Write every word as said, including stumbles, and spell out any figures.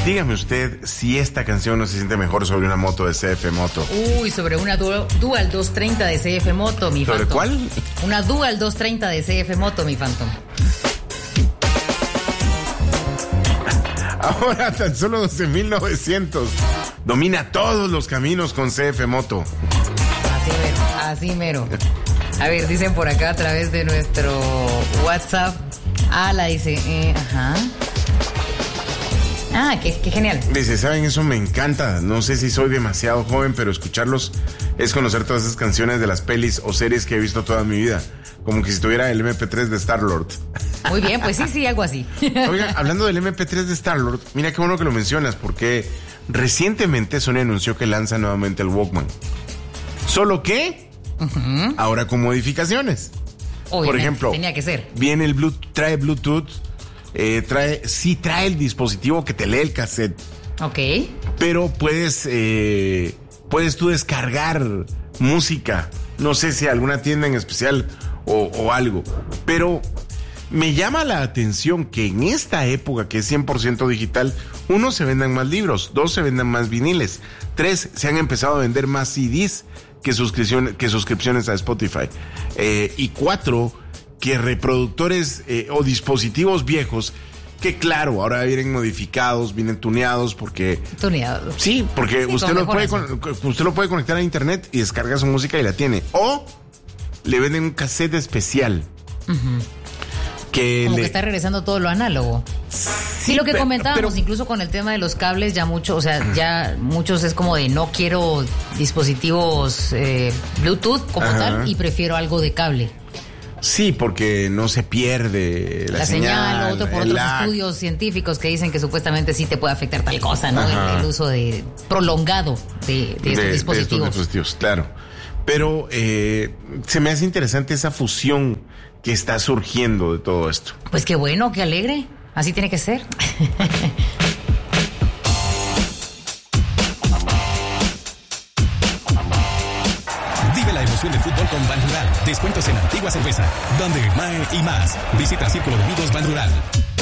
Dígame usted si esta canción no se siente mejor sobre una moto de C F Moto. Uy, sobre una Dual, Dual doscientos treinta de C F Moto, mi ¿Sobre Phantom. cuál? Una Dual doscientos treinta de C F Moto, mi Phantom. Ahora tan solo doce mil novecientos. Domina todos los caminos con C F Moto. Así mero, así mero. A ver, dicen por acá a través de nuestro WhatsApp. Ah, la dice, eh, ajá. Ah, qué, qué genial. Dice, ¿saben? Eso me encanta. No sé si soy demasiado joven, pero escucharlos es conocer todas esas canciones de las pelis o series que he visto toda mi vida. Como que si tuviera el eme pe tres de Star-Lord. Muy bien, pues sí, sí, algo así. Oiga, hablando del eme pe tres de Star-Lord, mira qué bueno que lo mencionas, porque recientemente Sony anunció que lanza nuevamente el Walkman. ¿Solo qué? Uh-huh. Ahora con modificaciones. Obviamente, por ejemplo, tenía que ser. Viene el Bluetooth, trae Bluetooth, eh, trae, sí trae el dispositivo que te lee el cassette. Ok. Pero puedes, eh, puedes tú descargar música. No sé si alguna tienda en especial o, o algo. Pero me llama la atención que en esta época que es cien por ciento digital, uno, se vendan más libros, dos, se vendan más viniles, tres, se han empezado a vender más C Ds que suscripciones, que suscripciones a Spotify, eh, y cuatro, que reproductores eh, o dispositivos viejos, que claro, ahora vienen modificados, vienen tuneados, porque... Tuneados. Sí, porque sí, usted, lo puede, con, usted lo puede conectar a internet y descarga su música y la tiene. O le venden un cassette especial. Uh-huh. Que Como le... que está regresando todo lo análogo. Sí, sí lo que pero, comentábamos, pero... incluso con el tema de los cables, ya muchos, o sea, uh-huh. ya muchos es como de no quiero dispositivos eh, Bluetooth como Ajá. tal, y prefiero algo de cable. Sí, porque no se pierde la, la señal, señal, otro por otros lag. estudios científicos que dicen que supuestamente sí te puede afectar tal cosa, ¿no? El, el uso de prolongado de, de, estos de, dispositivos. de estos dispositivos, claro. Pero eh, se me hace interesante esa fusión que está surgiendo de todo esto. Pues qué bueno, qué alegre. Así tiene que ser. Vive la emoción del fútbol con Ban Rural. Descuentos en Antigua Cerveza, donde Mae y más. Visita Círculo de Amigos Ban Rural.